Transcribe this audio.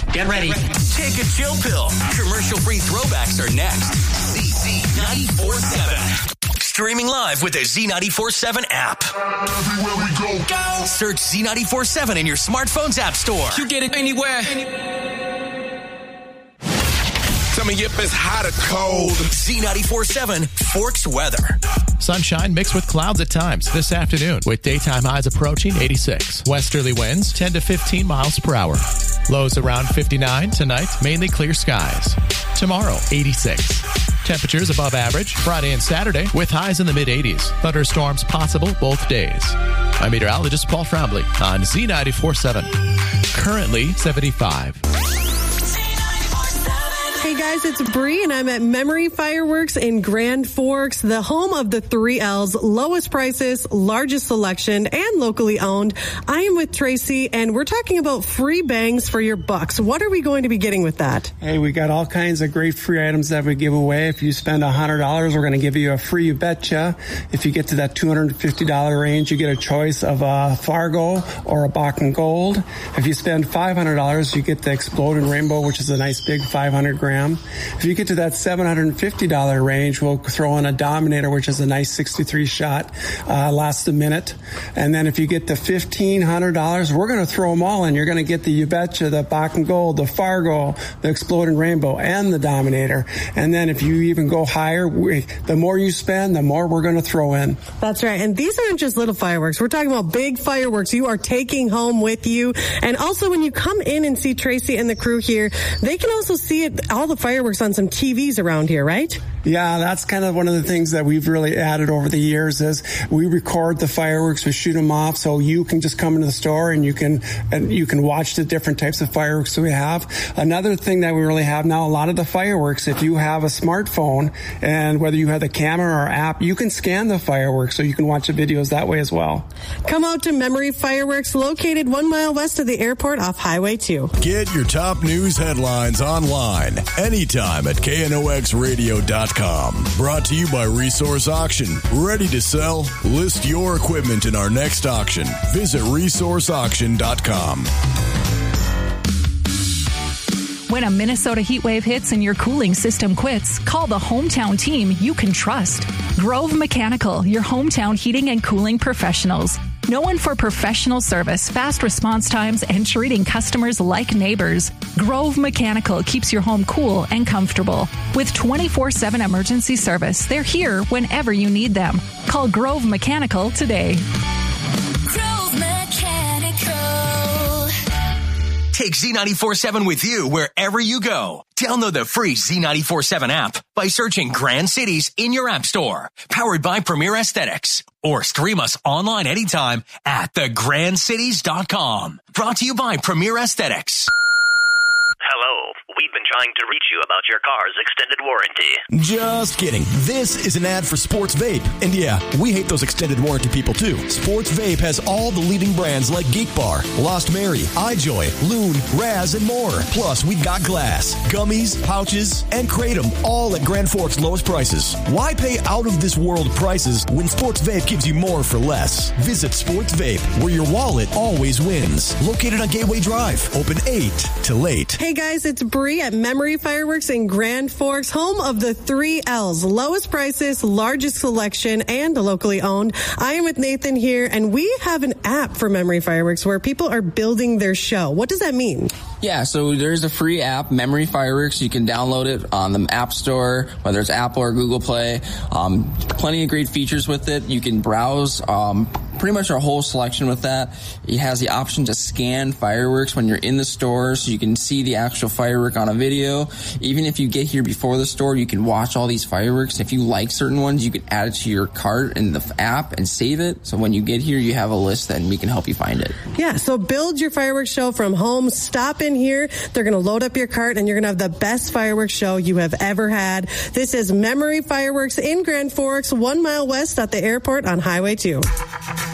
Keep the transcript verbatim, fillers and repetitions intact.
Get ready. Take a chill pill. Commercial-free throwbacks are next. Z ninety-four point seven. Streaming live with the Z ninety-four point seven app. Everywhere we go. Go. Search Z ninety-four point seven in your smartphone's app store. You get it anywhere. Tell me if it's hot or cold. Z ninety-four point seven Forks weather. Sunshine mixed with clouds at times this afternoon with daytime highs approaching eighty-six. Westerly winds ten to fifteen miles per hour. Lows around fifty-nine. Tonight, mainly clear skies. Tomorrow, eighty-six. Temperatures above average Friday and Saturday with highs in the mid-eighties. Thunderstorms possible both days. I'm meteorologist Paul Frombley on Z ninety-four point seven. Currently seventy-five. Hey guys, it's Bree and I'm at Memory Fireworks in Grand Forks, the home of the three L's, lowest prices, largest selection, and locally owned. I am with Tracy and we're talking about free bangs for your bucks. What are we going to be getting with that? Hey, we got all kinds of great free items that we give away. If you spend one hundred dollars, we're going to give you a free You Betcha. If you get to that two hundred fifty dollars range, you get a choice of a Fargo or a Bach and Gold. If you spend five hundred dollars, you get the Exploding Rainbow, which is a nice big five hundred gram. If you get to that seven hundred fifty dollars range, we'll throw in a Dominator, which is a nice sixty-three shot, uh, lasts a minute. And then if you get to fifteen hundred dollars, we're going to throw them all in. You're going to get the You Betcha, the Bach and Gold, the Fargo, the Exploding Rainbow, and the Dominator. And then if you even go higher, we, the more you spend, the more we're going to throw in. That's right. And these aren't just little fireworks. We're talking about big fireworks you are taking home with you. And also when you come in and see Tracy and the crew here, they can also see it, all the fireworks on some T Vs around here, right? Yeah, that's kind of one of the things that we've really added over the years is we record the fireworks, we shoot them off, so you can just come into the store and you can and you can watch the different types of fireworks that we have. Another thing that we really have now, a lot of the fireworks, if you have a smartphone and whether you have the camera or app, you can scan the fireworks so you can watch the videos that way as well. Come out to Memory Fireworks, located one mile west of the airport off Highway two. Get your top news headlines online anytime at K N O X radio dot com. Brought to you by Resource Auction. Ready to sell? List your equipment in our next auction. Visit resource auction dot com. When a Minnesota heat wave hits and your cooling system quits, call the hometown team you can trust. Grove Mechanical, your hometown heating and cooling professionals. Known for professional service, fast response times, and treating customers like neighbors, Grove Mechanical keeps your home cool and comfortable. With twenty-four seven emergency service, they're here whenever you need them. Call Grove Mechanical today. Grove Mechanical. Take Z ninety-four point seven with you wherever you go. Download the free Z ninety-four point seven app by searching Grand Cities in your app store. Powered by Premier Aesthetics. Or stream us online anytime at the grand cities dot com. Brought to you by Premier Aesthetics. Hello. We've been trying to reach you about your car's extended warranty. Just kidding. This is an ad for Sports Vape. And yeah, we hate those extended warranty people too. Sports Vape has all the leading brands like Geek Bar, Lost Mary, iJoy, Loon, Raz, and more. Plus, we got glass, gummies, pouches, and Kratom, all at Grand Forks' lowest prices. Why pay out-of-this-world prices when Sports Vape gives you more for less? Visit Sports Vape, where your wallet always wins. Located on Gateway Drive. Open eight to late. Hey guys, it's Bree at Memory Fireworks in Grand Forks, home of the three L's, lowest prices, largest selection, and locally owned. I am with Nathan here, and we have an app for Memory Fireworks where people are building their show. What does that mean? Yeah, so there's a free app, Memory Fireworks. You can download it on the App Store, whether it's Apple or Google Play. Um, plenty of great features with it. You can browse um, pretty much our whole selection with that. It has the option to scan fireworks when you're in the store, so you can see the actual firework on a video. Even if you get here before the store, you can watch all these fireworks. If you like certain ones, you can add it to your cart in the app and save it. So when you get here, you have a list and we can help you find it. Yeah, so build your fireworks show from home. Stop in here. They're going to load up your cart and you're going to have the best fireworks show you have ever had. This is Memory Fireworks in Grand Forks, one mile west at the airport on Highway two.